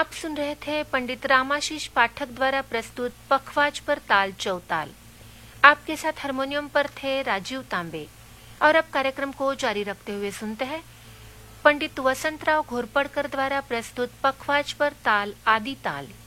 आप सुन रहे थे पंडित रामाशीष पाठक द्वारा प्रस्तुत पखवाज पर ताल चौताल। आपके साथ हारमोनियम पर थे राजीव तांबे। और अब कार्यक्रम को जारी रखते हुए सुनते हैं पंडित वसंतराव घोरपड़कर द्वारा प्रस्तुत पखवाज पर ताल आदि ताल।